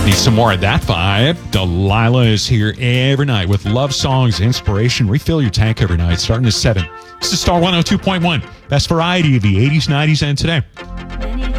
Need some more of that vibe? Delilah is here every night with love songs, inspiration. Refill your tank every night, starting at 7. This is Star 102.1. Best variety of the 80s, 90s, and today.